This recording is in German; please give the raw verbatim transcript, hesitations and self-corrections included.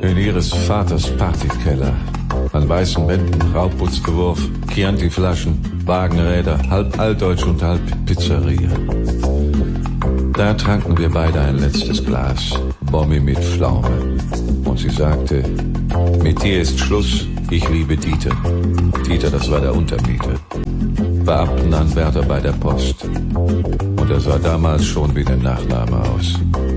In ihres Vaters Partykeller. An weißen Wänden, Rauputzbewurf, Chianti-Flaschen, Wagenräder, halb altdeutsch und halb Pizzeria. Da tranken wir beide ein letztes Glas, Bommi mit Pflaume. Und sie sagte, mit dir ist Schluss, ich liebe Dieter. Dieter, das war der Untermieter. Beamtenanwärter bei der Post. Und er sah damals schon wie der Nachname aus.